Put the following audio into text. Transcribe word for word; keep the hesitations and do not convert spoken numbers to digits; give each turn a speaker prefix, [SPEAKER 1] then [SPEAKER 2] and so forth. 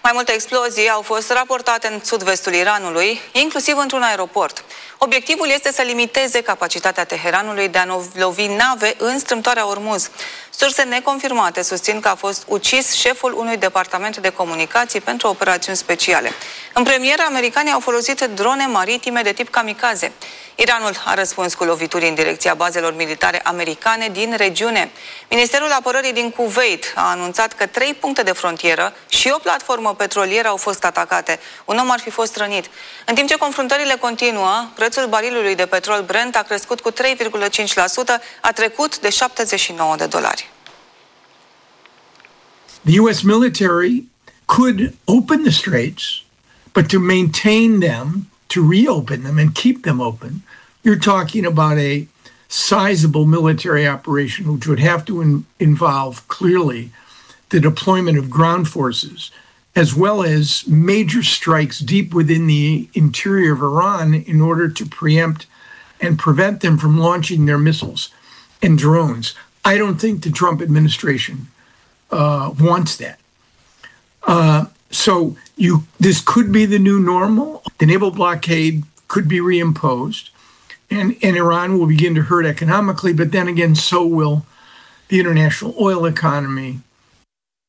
[SPEAKER 1] Mai multe explozii au fost raportate în sud-vestul Iranului, inclusiv într-un aeroport. Obiectivul este să limiteze capacitatea Teheranului de a lovi nave în strâmtoarea Ormuz. Surse neconfirmate susțin că a fost ucis șeful unui departament de comunicații pentru operațiuni speciale. În premieră, americanii au folosit drone maritime de tip kamikaze. Iranul a răspuns cu lovituri în direcția bazelor militare americane din regiune. Ministerul Apărării din Kuwait a anunțat că trei puncte de frontieră și o platformă petrolieră au fost atacate. Un om ar fi fost rănit. În timp ce confruntările continuă, prețul barilului de petrol Brent a crescut cu trei virgulă cinci la sută, a trecut de șaptezeci și nouă de dolari.
[SPEAKER 2] The U S military could open the straits, but to maintain them, to reopen them and keep them open, you're talking about a sizable military operation, which would have to in, involve clearly the deployment of ground forces, as well as major strikes deep within the interior of Iran in order to preempt and prevent them from launching their missiles and drones. I don't think the Trump administration uh, wants that. Uh, so you, this could be the new normal. The naval blockade could be reimposed, and, and Iran will begin to hurt economically, but then again, so will the international oil economy,